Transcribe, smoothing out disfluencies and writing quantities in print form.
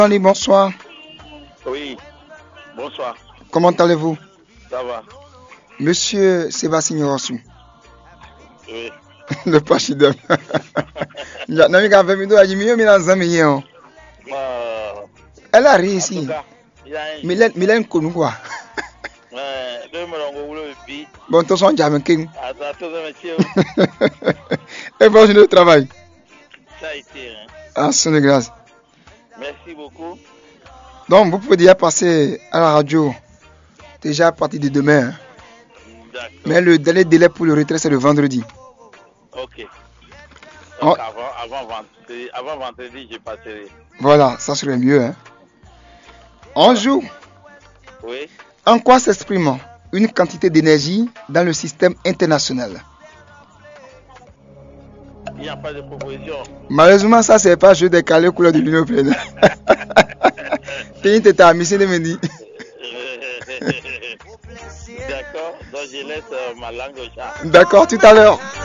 Ali, bonsoir. Oui, bonsoir. Comment allez-vous? Ça va? Monsieur Sébastien Rossou, Oui. le président. Nami ka fait vidéo à Jimmy, mais dans un million. Elle a En réussi. tout cas, il y a un Mylène Konou quoi. deux melons au puis Bon, tous sont jamais king. à tous les messieurs, Et bonne journée de travail. ça a été. Hein. Ah, son de grâce. Merci beaucoup. Donc, vous pouvez déjà passer à la radio. Déjà à partir de demain. D'accord. Mais le délai pour le retrait, c'est le vendredi. Ok. Oh. Donc avant vendredi, je passerai. Voilà, ça serait mieux. Hein. On joue. Oui. En quoi s'exprime une quantité d'énergie dans le système international? Il n'y a pas de proposition. Malheureusement, ça, c'est pas jeu des calés couleurs de l'Union européenne. Fini t'es à mission de midi. D'accord. Donc je laisse ma langue au chat. D'accord, tout à l'heure.